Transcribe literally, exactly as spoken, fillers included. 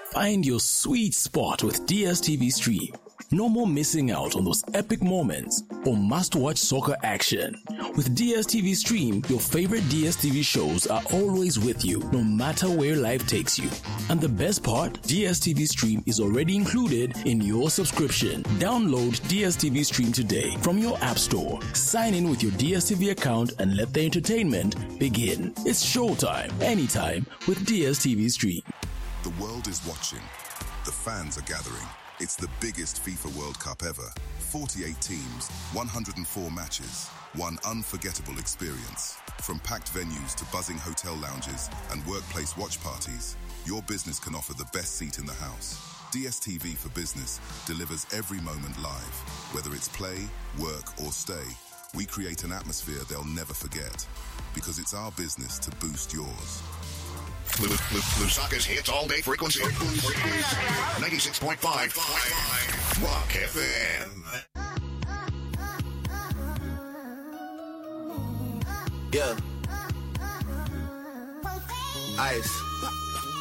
Find your sweet spot with D S T V Stream. No more missing out on those epic moments or must-watch soccer action. With D S T V Stream, your favorite D S T V shows are always with you, no matter where life takes you. And the best part, D S T V Stream is already included in your subscription. Download D S T V Stream today from your app store. Sign in with your D S T V account and let the entertainment begin. It's showtime, anytime with D S T V Stream. The world is watching. The fans are gathering. It's the biggest FIFA World Cup ever. forty-eight teams, one hundred four matches, one unforgettable experience. From packed venues to buzzing hotel lounges and workplace watch parties, your business can offer the best seat in the house. D S T V for Business delivers every moment live. Whether it's play, work, or stay, we create an atmosphere they'll never forget. Because it's our business to boost yours. Lusaka's hits all day frequency. ninety-six point five Rock F M. Yeah. Ice.